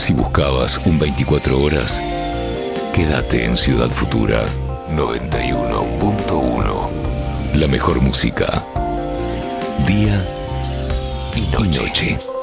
Si buscabas un 24 horas, quédate en Ciudad Futura 91.1. La mejor música, día y noche.